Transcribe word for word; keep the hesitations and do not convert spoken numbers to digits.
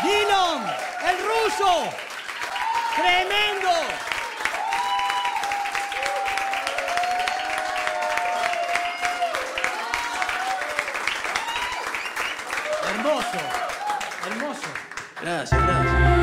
Dillon, el ruso. Tremendo. Hermoso, hermoso. Gracias, gracias.